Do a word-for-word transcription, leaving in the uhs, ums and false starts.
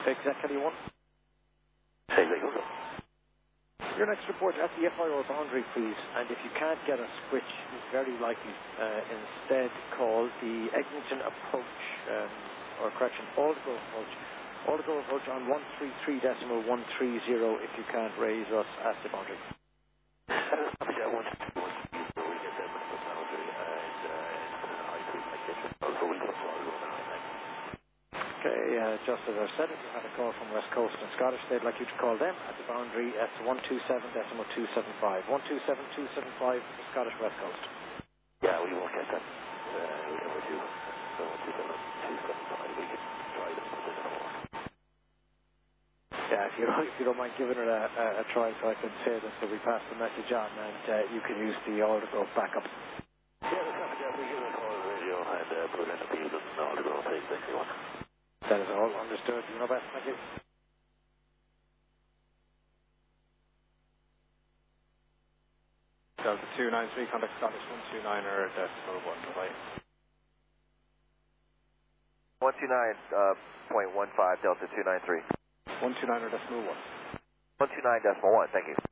Exactly one. Exactly one. Your next report at the F I R boundary, please, and if you can't get us, which is very likely, uh, instead call the Eglinton approach, um, or correction, Aldergrove approach. Aldergrove approach on one three three decimal one three zero if you can't raise us at the boundary. Okay, uh, just as I said, if you had a call from West Coast and Scottish, they'd like you to call them at the boundary at one two seven decimal two seven five. one two seven two seven five for Scottish West Coast. Yeah, we won't get that. Uh, we never do. So one two seven two seven five, we can try them within an hour. Yeah, if you, if you don't mind giving it a, a, a try so I can say this, so we pass the message on and uh, you can use the Aldergrove backup. Yeah, that's happened. Yeah, we give it a call on the radio and uh, put in a field and Aldergrove takes exactly one. That is all understood. You know best. Thank you. Delta two nine three, contact Scottish one two nine or decimal one five. one two nine point one five, Delta two nine three. one two nine or decimal one. one two nine decimal one, thank you.